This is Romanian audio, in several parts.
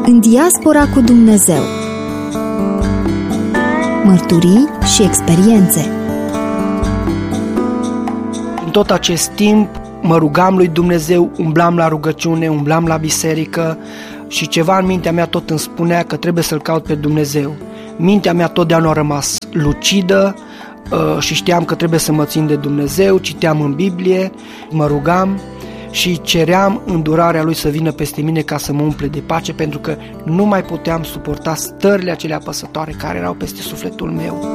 În diaspora cu Dumnezeu. Mărturii și experiențe. În tot acest timp mă rugam lui Dumnezeu, umblam la rugăciune, umblam la biserică și ceva în mintea mea tot îmi spunea că trebuie să-L caut pe Dumnezeu. Mintea mea totdeauna a rămas lucidă și știam că trebuie să mă țin de Dumnezeu, citeam în Biblie, mă rugam și ceream îndurarea Lui să vină peste mine ca să mă umple de pace, pentru că nu mai puteam suporta stările acelea apăsătoare care erau peste sufletul meu.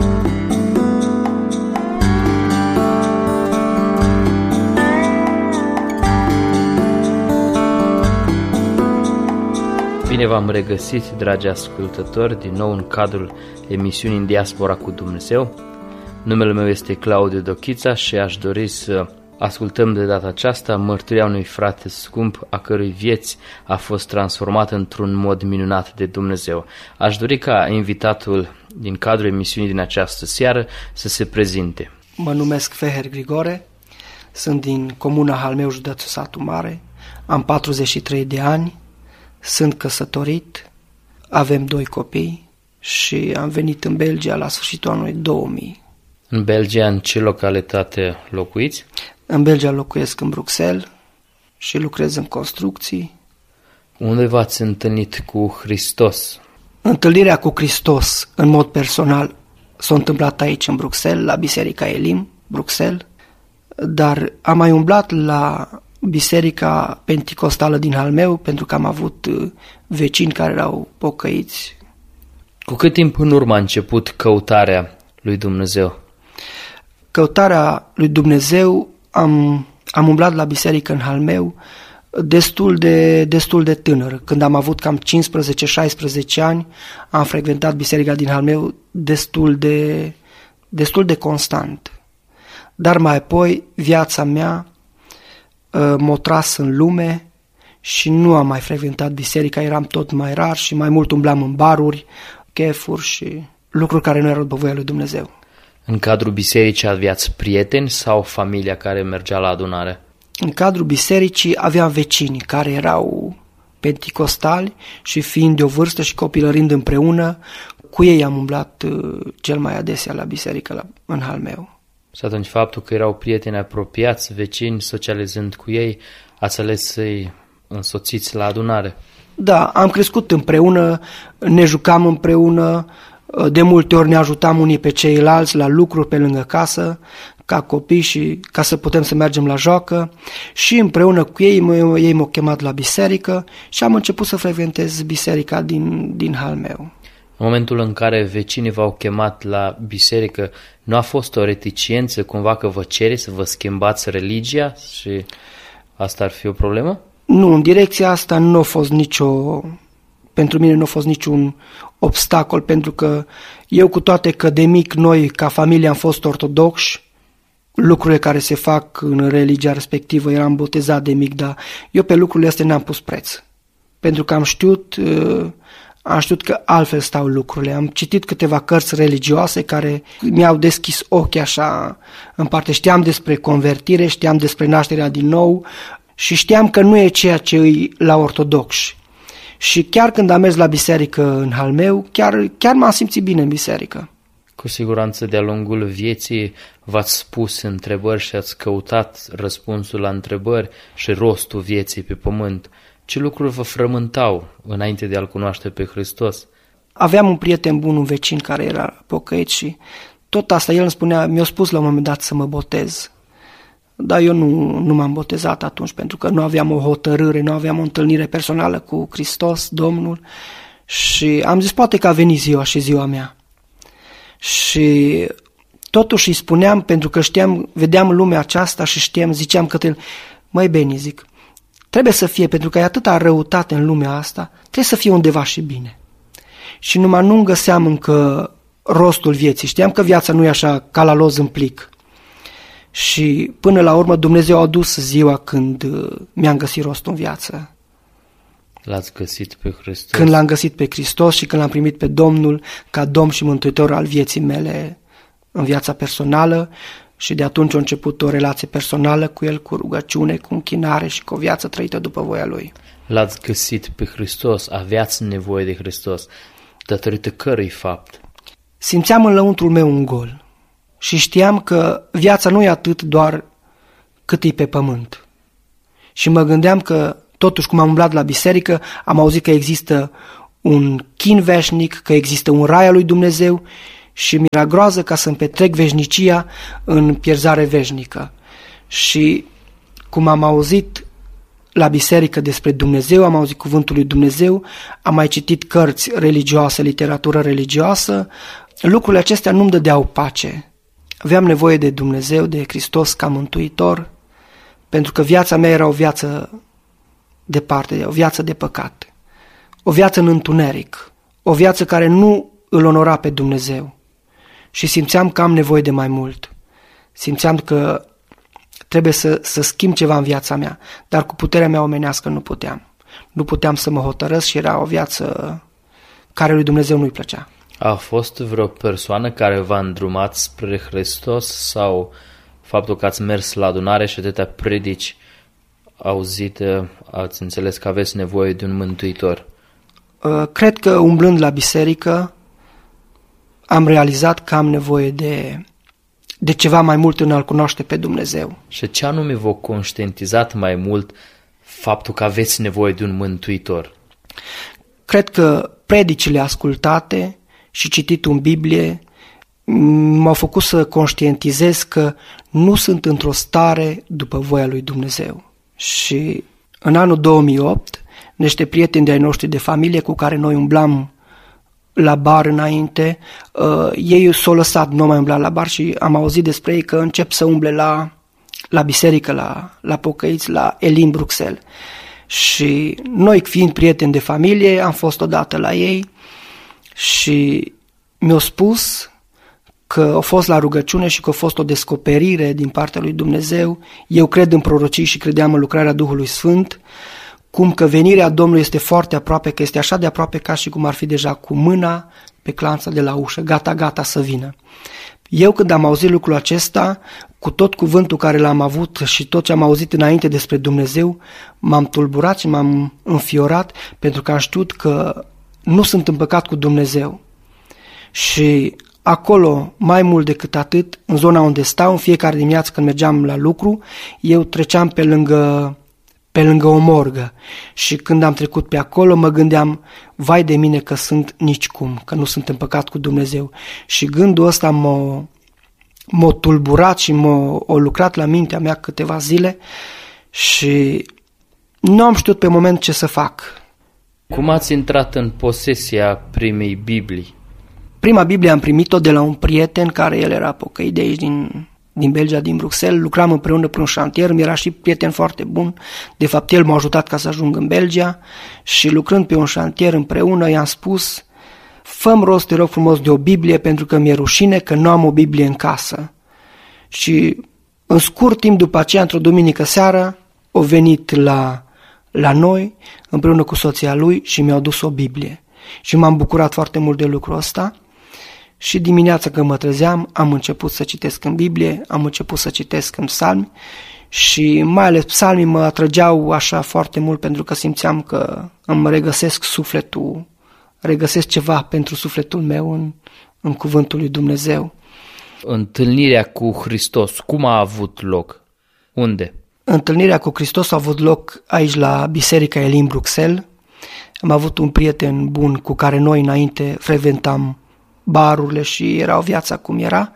Bine v-am regăsit, dragi ascultători, din nou în cadrul emisiunii În diaspora cu Dumnezeu. Numele meu este Claudiu Dochița și aș dori să ascultăm de data aceasta mărturia unui frate scump a cărui vieți a fost transformată într-un mod minunat de Dumnezeu. Aș dori ca invitatul din cadrul emisiunii din această seară să se prezinte. Mă numesc Feher Grigore, sunt din comuna Halmeu, județul Satu Mare, am 43 de ani, sunt căsătorit, avem 2 copii și am venit în Belgia la sfârșitul anului 2000. În Belgia, în ce localitate locuiți? În Belgia locuiesc în Bruxelles și lucrez în construcții. Unde v-ați întâlnit cu Hristos? Întâlnirea cu Hristos, în mod personal, s-a întâmplat aici în Bruxelles, la Biserica Elim, Bruxelles, dar am mai umblat la Biserica Penticostală din Halmeu, pentru că am avut vecini care erau pocăiți. Cu cât timp în urmă a început căutarea lui Dumnezeu? Căutarea lui Dumnezeu, am umblat la biserică în Halmeu destul de tânăr. Când am avut cam 15-16 ani, am frecventat biserica din Halmeu destul de constant. Dar mai apoi viața mea m-a tras în lume și nu am mai frecventat biserica, eram tot mai rar și mai mult umblam în baruri, chefuri și lucruri care nu erau după voia lui Dumnezeu. În cadrul bisericii aveați prieteni sau familia care mergea la adunare? În cadrul bisericii aveam vecini care erau penticostali și fiind de o vârstă și copilărind împreună, cu ei am umblat cel mai adesea la biserică în Halmeu. Și atunci faptul că erau prieteni apropiați, vecini, socializând cu ei, ați ales să-i însoțiți la adunare? Da, am crescut împreună, ne jucam împreună, de multe ori ne ajutam unii pe ceilalți la lucruri pe lângă casă, ca copii și ca să putem să mergem la joacă și împreună cu ei m-au chemat la biserică și am început să frecventez biserica din Halmeu. În momentul în care vecinii v-au chemat la biserică, nu a fost o reticiență cumva că vă cere să vă schimbați religia și asta ar fi o problemă? Nu, în direcția asta nu a fost pentru mine nu a fost niciun obstacol, pentru că eu, cu toate că de mic noi ca familie am fost ortodoxi, lucrurile care se fac în religia respectivă, eram botezat de mic, dar eu pe lucrurile astea n-am pus preț, pentru că am știut că altfel stau lucrurile. Am citit câteva cărți religioase care mi-au deschis ochii așa în parte. Știam despre convertire, știam despre nașterea din nou și știam că nu e ceea ce îi la ortodoxi. Și chiar când am mers la biserică în Halmeu, chiar m-am simțit bine în biserică. Cu siguranță de-a lungul vieții v-ați spus întrebări și ați căutat răspunsul la întrebări și rostul vieții pe pământ. Ce lucruri vă frământau înainte de a-L cunoaște pe Hristos? Aveam un prieten bun, un vecin care era pocăit și tot asta el îmi spunea, mi-a spus la un moment dat să mă botez. Dar eu nu m-am botezat atunci, pentru că nu aveam o hotărâre, nu aveam o întâlnire personală cu Hristos, Domnul, și am zis, poate că a venit ziua mea. Și totuși îi spuneam, pentru că vedeam lumea aceasta și ziceam către el, măi Beni, zic, trebuie să fie, pentru că e atâta răutate în lumea asta, trebuie să fie undeva și bine. Și numai nu găseam încă rostul vieții, știam că viața nu e așa ca la loz în plic. Și până la urmă Dumnezeu a adus ziua când mi-am găsit rostul în viață. L-ați găsit pe Hristos? Când l-am găsit pe Hristos și când l-am primit pe Domnul ca Domn și Mântuitor al vieții mele în viața personală Și de atunci a început o relație personală cu el, cu rugăciune, cu închinare și cu o viață trăită după voia lui. L-ați găsit pe Hristos, aveați nevoie de Hristos, datorită cărui fapt? Simțeam în lăuntrul meu un gol și știam că viața nu e atât doar cât e pe pământ. Și mă gândeam că, totuși, cum am umblat la biserică, am auzit că există un chin veșnic, că există un rai al lui Dumnezeu și mi-era groază ca să-mi petrec veșnicia în pierzare veșnică. Și cum am auzit la biserică despre Dumnezeu, am auzit cuvântul lui Dumnezeu, am mai citit cărți religioase, literatură religioasă, lucrurile acestea nu-mi dădeau pace. Aveam nevoie de Dumnezeu, de Hristos ca mântuitor, pentru că viața mea era o viață departe, o viață de păcat, o viață în întuneric, o viață care nu îl onora pe Dumnezeu. Și simțeam că am nevoie de mai mult. Simțeam că trebuie să schimb ceva în viața mea, dar cu puterea mea omenească nu puteam. Nu puteam să mă hotărăsc și era o viață care lui Dumnezeu nu-i plăcea. A fost vreo persoană care v-a îndrumat spre Hristos sau faptul că ați mers la adunare și atâtea predici auzite, ați înțeles că aveți nevoie de un mântuitor? Cred că umblând la biserică am realizat că am nevoie de ceva mai mult în a-L cunoaște pe Dumnezeu. Și ce anume v-a conștientizat mai mult faptul că aveți nevoie de un mântuitor? Cred că predicile ascultate și cititul în Biblie m-au făcut să conștientizez că nu sunt într-o stare după voia lui Dumnezeu. Și în anul 2008, niște prieteni de-ai noștri de familie cu care noi umblam la bar înainte, ei s-au lăsat, nu mai umbla la bar și am auzit despre ei că încep să umble la biserică, la pocăiți, la Elim Bruxelles. Și noi, fiind prieteni de familie, am fost odată la ei și mi-au spus că au fost la rugăciune și că a fost o descoperire din partea lui Dumnezeu. Eu cred în prorocii și credeam în lucrarea Duhului Sfânt, cum că venirea Domnului este foarte aproape, că este așa de aproape ca și cum ar fi deja cu mâna pe clanța de la ușă, gata să vină. Eu când am auzit lucrul acesta, cu tot cuvântul care l-am avut și tot ce am auzit înainte despre Dumnezeu, m-am tulburat și m-am înfiorat pentru că am știut că nu sunt împăcat cu Dumnezeu. Și acolo, mai mult decât atât, în zona unde stau, în fiecare dimineață când mergeam la lucru, eu treceam pe lângă o morgă și când am trecut pe acolo mă gândeam, vai de mine că sunt nicicum, că nu sunt împăcat cu Dumnezeu. Și gândul ăsta m-a tulburat și m-a lucrat la mintea mea câteva zile și nu am știut pe moment ce să fac. Cum ați intrat în posesia primei Biblii? Prima Biblie am primit-o de la un prieten care el era pocăit de aici din Belgia, din Bruxelles. Lucram împreună pe un șantier, mi era și prieten foarte bun. De fapt, el m-a ajutat ca să ajung în Belgia și lucrând pe un șantier împreună i-am spus: fă-mi rost, te rog frumos, de o Biblie pentru că mi-e rușine că nu am o Biblie în casă. Și în scurt timp după aceea, într-o duminică seară, au venit la noi împreună cu soția lui și mi-au dus o Biblie. Și m-am bucurat foarte mult de lucrul ăsta. Și dimineața când mă trezeam, am început să citesc în Biblie, am început să citesc în psalmi și mai ales psalmii mă atrăgeau așa foarte mult pentru că simțeam că îmi regăsesc sufletul, regăsesc ceva pentru sufletul meu în cuvântul lui Dumnezeu. Întâlnirea cu Hristos, cum a avut loc? Unde? Întâlnirea cu Hristos a avut loc aici la Biserica Elim Bruxelles. Am avut un prieten bun cu care noi înainte frecventam barurile și era o viața cum era.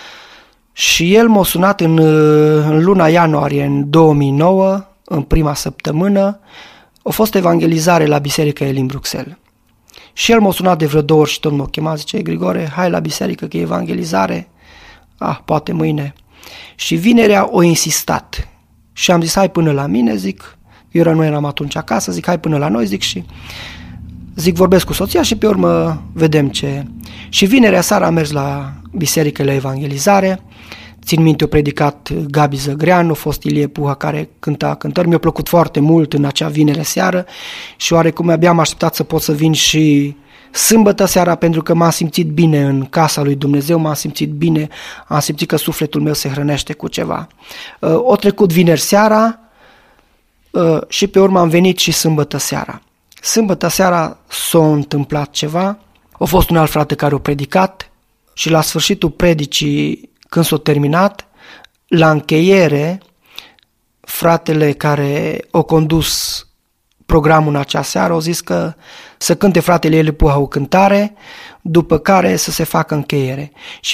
Și el m-a sunat în luna ianuarie în 2009, în prima săptămână. A fost evangelizare la Biserica Elim Bruxelles. Și el m-a sunat de vreo 2 ori și tot m-a chemat, zice: Grigore, hai la biserică că e evangelizare. Poate mâine. Și vinerea o insistat. Și am zis: hai până la mine, zic. Eu nu eram atunci acasă, zic: hai până la noi, zic, și zic, vorbesc cu soția și pe urmă vedem ce. Și vinerea seara am mers la biserică la evangelizare. Țin minte, a predicat Gabi Zăgreanu, a fost Ilie Puha care cânta cântări. Mi-a plăcut foarte mult în acea vinere seară și oarecum abia am așteptat să pot să vin și Sâmbătă seara, pentru că m-am simțit bine în casa lui Dumnezeu, m-am simțit bine, am simțit că sufletul meu se hrănește cu ceva. O trecut vineri seara și pe urmă am venit și sâmbătă seara. Sâmbătă seara s-a întâmplat ceva, a fost un alt frate care a predicat și la sfârșitul predicii, când s-a terminat, la încheiere, fratele care a condus programul în acea seară au zis că să cânte fratele Eli Puha o cântare, după care să se facă încheiere. Și